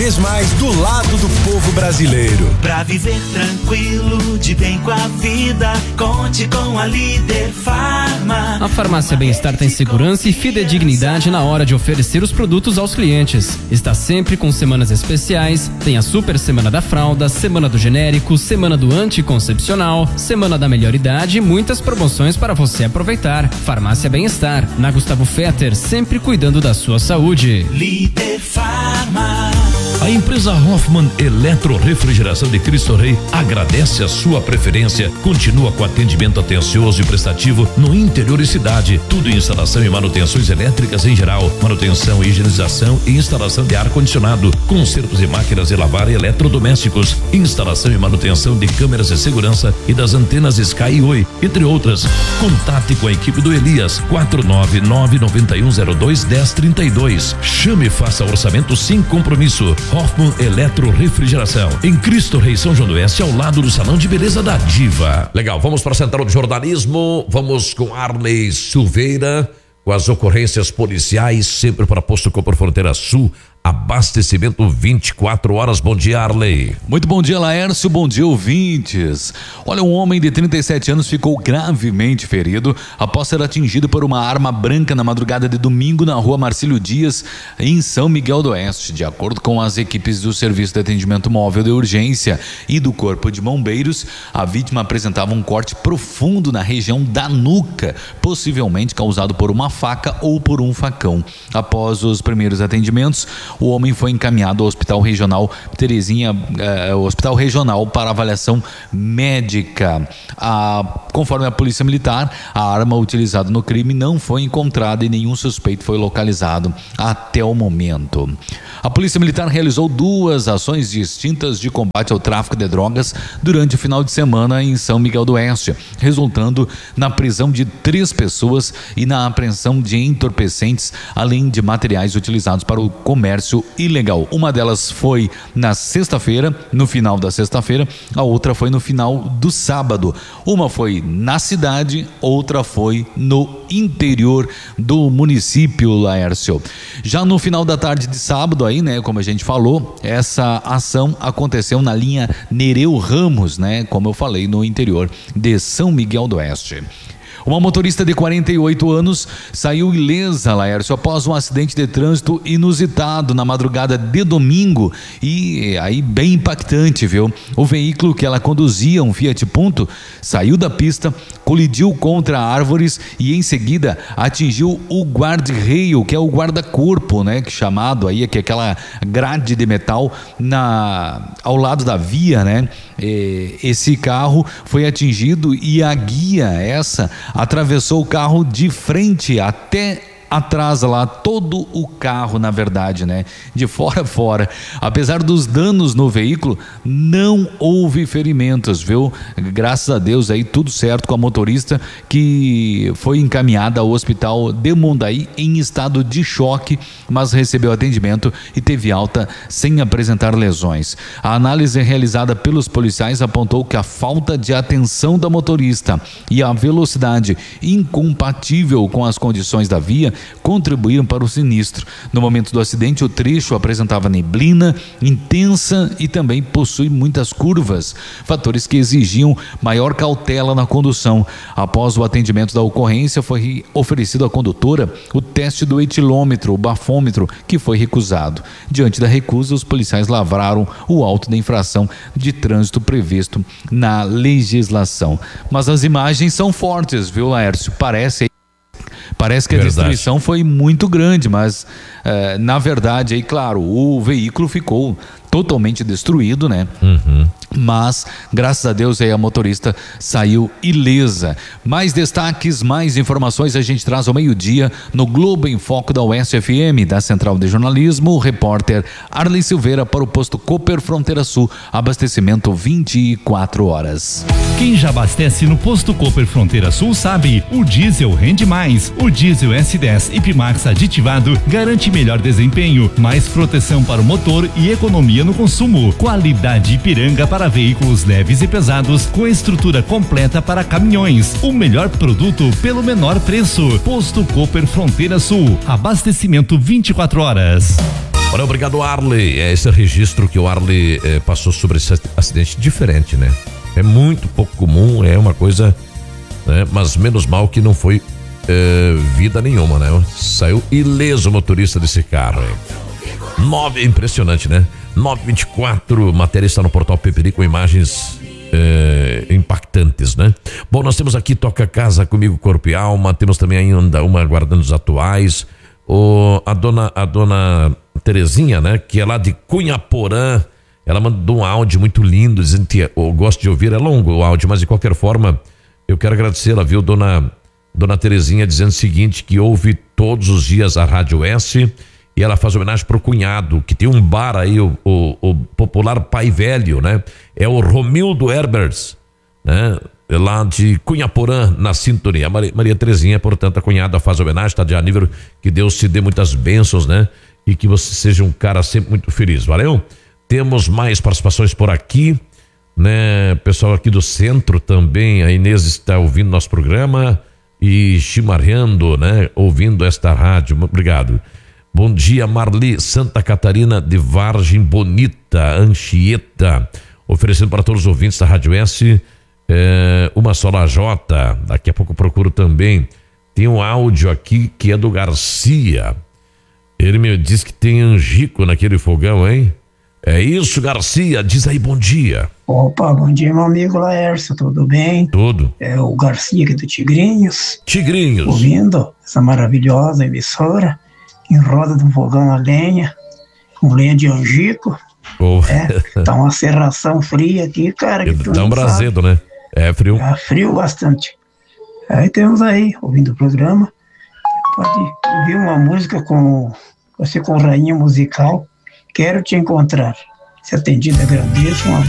vez mais do lado do povo brasileiro. Pra viver tranquilo, de bem com a vida, conte com a Líder Farma. A Farmácia Bem-Estar tem segurança e fidedignidade na hora de oferecer os produtos aos clientes. Está sempre com semanas especiais, tem a Super Semana da Fralda, Semana do Genérico, Semana do Anticoncepcional, Semana da Melhor Idade e muitas promoções para você aproveitar. Farmácia Bem-Estar, na Gustavo Fetter, sempre cuidando da sua saúde. Líder Farma. A empresa Hoffman Eletrorefrigeração de Cristo Rei agradece a sua preferência, continua com atendimento atencioso e prestativo no interior e cidade, tudo em instalação e manutenções elétricas em geral, manutenção, higienização e instalação de ar-condicionado, consertos de máquinas de lavar e eletrodomésticos, instalação e manutenção de câmeras de segurança e das antenas Sky e Oi, entre outras. Contate com a equipe do Elias, 499-9102-1032. Chame e faça orçamento sem compromisso. Hoffman Eletrorefrigeração, em Cristo Rei, São João do Oeste, ao lado do Salão de Beleza da Diva. Legal, vamos para a Central de Jornalismo, vamos com Arley Silveira, com as ocorrências policiais, sempre para Posto Cooper Fronteira Sul. Abastecimento 24 horas. Bom dia, Arley. Muito bom dia, Laércio. Bom dia, ouvintes. Olha, um homem de 37 anos ficou gravemente ferido após ser atingido por uma arma branca na madrugada de domingo na rua Marcílio Dias, em São Miguel do Oeste. De acordo com as equipes do Serviço de Atendimento Móvel de Urgência e do Corpo de Bombeiros, a vítima apresentava um corte profundo na região da nuca, possivelmente causado por uma faca ou por um facão. Após os primeiros atendimentos, o homem foi encaminhado ao Hospital Regional Terezinha, Hospital Regional para avaliação médica. Conforme a Polícia Militar, a arma utilizada no crime não foi encontrada e nenhum suspeito foi localizado até o momento. A Polícia Militar realizou 2 ações distintas de combate ao tráfico de drogas durante o final de semana em São Miguel do Oeste, resultando na prisão de 3 pessoas e na apreensão de entorpecentes, além de materiais utilizados para o comércio ilegal. Uma delas foi na sexta-feira, no final da sexta-feira, a outra foi no final do sábado. Uma foi na cidade, outra foi no interior do município, Laércio. Já no final da tarde de sábado aí, né, como a gente falou, essa ação aconteceu na linha Nereu Ramos, né, como eu falei, no interior de São Miguel do Oeste. Uma motorista de 48 anos saiu ilesa, Laércio, após um acidente de trânsito inusitado na madrugada de domingo e aí bem impactante, viu? O veículo que ela conduzia, um Fiat Punto, saiu da pista, colidiu contra árvores e em seguida atingiu o guarda-reio, que é o guarda-corpo, né? Que chamado aí, que é aquela grade de metal ao lado da via, né? Esse carro foi atingido e a guia atravessou o carro de frente até atrás lá, todo o carro, na verdade, né? De fora a fora. Apesar dos danos no veículo, não houve ferimentos, viu? Graças a Deus aí, tudo certo com a motorista, que foi encaminhada ao hospital de Mundaí em estado de choque, mas recebeu atendimento e teve alta sem apresentar lesões. A análise realizada pelos policiais apontou que a falta de atenção da motorista e a velocidade incompatível com as condições da via contribuíram para o sinistro. No momento do acidente, o trecho apresentava neblina intensa e também possui muitas curvas, fatores que exigiam maior cautela na condução. Após o atendimento da ocorrência, foi oferecido à condutora o teste do etilômetro, o bafômetro, que foi recusado. Diante da recusa, os policiais lavraram o auto da infração de trânsito previsto na legislação. Mas as imagens são fortes, viu, Laércio? Parece que a destruição foi muito grande, mas na verdade, aí claro, o veículo ficou totalmente destruído, né? Mas, graças a Deus, aí a motorista saiu ilesa. Mais destaques, mais informações a gente traz ao meio-dia no Globo em Foco da Oeste FM, da Central de Jornalismo, o repórter Arley Silveira para o posto Cooper Fronteira Sul, abastecimento 24 horas. Quem já abastece no posto Cooper Fronteira Sul sabe, o diesel rende mais. O diesel S10 Ipmax aditivado garante melhor desempenho, mais proteção para o motor e economia no consumo. Qualidade Ipiranga para veículos leves e pesados com estrutura completa para caminhões. O melhor produto pelo menor preço. Posto Cooper Fronteira Sul. Abastecimento 24 horas. Olha, obrigado, Arley. Esse registro que o Arley passou sobre esse acidente diferente, né? É muito pouco comum, é uma coisa, né? Mas menos mal que não foi vida nenhuma, né? Saiu ileso o motorista desse carro. Impressionante, né? 9h24, matéria está no portal Peperi com imagens impactantes, né? Bom, nós temos aqui Toca Casa Comigo Corpo e Alma, temos também ainda uma aguardando os atuais, a dona Terezinha, né? Que é lá de Cunhaporã, ela mandou um áudio muito lindo, dizendo que eu gosto de ouvir, é longo o áudio, mas de qualquer forma, eu quero agradecê-la, viu, dona Terezinha, dizendo o seguinte, que ouve todos os dias a Rádio S, e ela faz homenagem pro cunhado, que tem um bar aí, o popular Pai Velho, né? É o Romildo Herbers, né? Lá de Cunhaporã, na sintonia. Maria Terezinha, portanto, a cunhada faz homenagem, está de aniversário, que Deus te dê muitas bênçãos, né? E que você seja um cara sempre muito feliz, valeu? Temos mais participações por aqui, né? Pessoal aqui do centro também, a Inês está ouvindo nosso programa e chimarreando, né? Ouvindo esta rádio, obrigado. Bom dia, Marli, Santa Catarina de Vargem Bonita, Anchieta, oferecendo para todos os ouvintes da Rádio S, uma só lajota. Daqui a pouco eu procuro também. Tem um áudio aqui que é do Garcia. Ele me diz que tem angico naquele fogão, hein? É isso, Garcia, diz aí bom dia. Opa, bom dia, meu amigo Laércio, tudo bem? Tudo. É o Garcia aqui do Tigrinhos. Tigrinhos. Ouvindo essa maravilhosa emissora, em roda de um fogão a lenha, com lenha de angico. Tá uma serração fria aqui, cara. Que dá um brasedo, né? É frio. É frio bastante. Aí temos aí, ouvindo o programa, pode ouvir uma música com Rainha Musical, Quero Te Encontrar. Se atendido, agradeço.